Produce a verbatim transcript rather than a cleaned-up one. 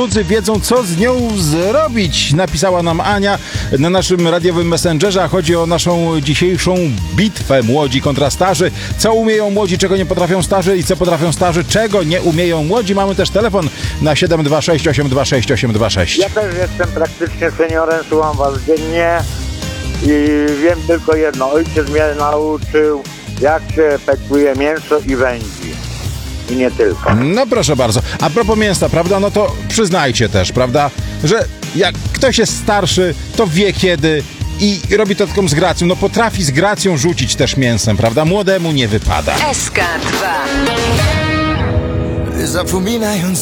drudzy wiedzą, co z nią zrobić. Napisała nam Ania na naszym radiowym messengerze, a chodzi o naszą dzisiejszą bitwę młodzi kontra starzy. Co umieją młodzi, czego nie potrafią starzy i co potrafią starzy, czego nie umieją młodzi. Mamy też telefon na siedem dwa sześć osiem dwa sześć osiem dwa sześć. Ja też jestem praktycznie seniorem, słucham was dziennie i wiem tylko jedno. Ojciec mnie nauczył, jak się pekuje mięso i wędzi. I nie tylko. No proszę bardzo. A propos mięsa, prawda? No to przyznajcie też, prawda, że jak ktoś jest starszy, to wie kiedy i robi to taką z gracją. No potrafi z gracją rzucić też mięsem, prawda? Młodemu nie wypada. S K dwa. Zapominając